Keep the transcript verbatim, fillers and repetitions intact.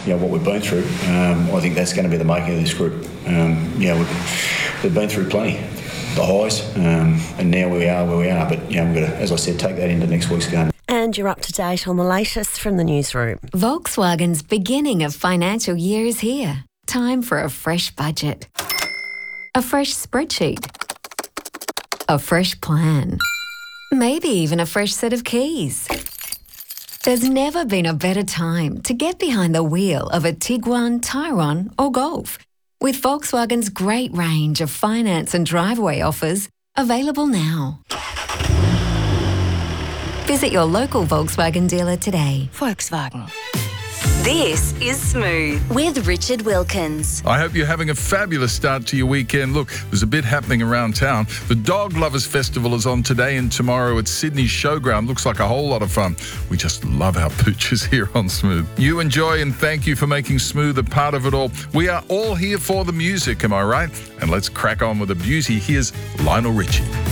you know, what we've been through, um, I think that's going to be the making of this group. Um, you know, we've, we've been through plenty, the highs, um, and now we are where we are. But you know, we've got to, as I said, take that into next week's game. And you're up to date on the latest from the newsroom. Volkswagen's beginning of financial year is here. Time for a fresh budget, a fresh spreadsheet, a fresh plan, maybe even a fresh set of keys. There's never been a better time to get behind the wheel of a Tiguan, Tyrone or Golf, with Volkswagen's great range of finance and driveway offers available now. Visit your local Volkswagen dealer today. Volkswagen. This is Smooth with Richard Wilkins. I hope you're having a fabulous start to your weekend. Look, there's a bit happening around town. The Dog Lovers Festival is on today and tomorrow at Sydney's Showground. Looks like a whole lot of fun. We just love our pooches here on Smooth. You enjoy and thank you for making Smooth a part of it all. We are all here for the music, am I right? And let's crack on with the beauty. Here's Lionel Richie.